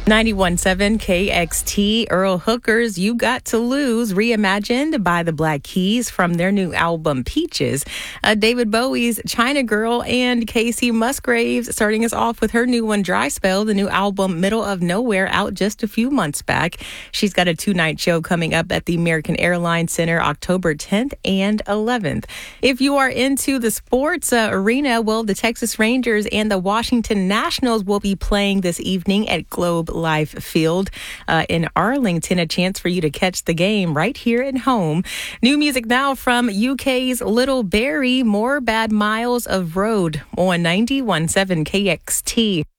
91.7 KXT, Earl Hooker's You Got to Lose, reimagined by the Black Keys from their new album Peaches. David Bowie's China Girl and Casey Musgraves starting us off with her new one, Dry Spell, the new album Middle of Nowhere, out just a few months back. She's got a 2-night show coming up at the American Airlines Center October 10th and 11th. If you are into the sports arena, well, the Texas Rangers and the Washington Nationals will be playing this evening at Globe Life Field in Arlington. A chance for you to catch the game right here at home. New music now from UK's Little Barry, More Bad Miles of Road on 91.7 KXT.